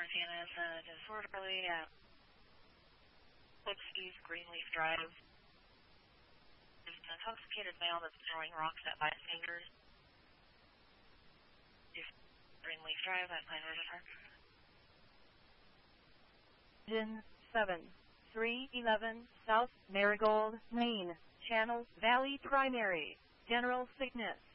Montana is disorderly at East Greenleaf Drive. There's an intoxicated male that's throwing rocks at bystanders. Greenleaf Drive at Pine River Park. Engine 7311 South Marigold, Maine. Channel Valley Primary. General sickness.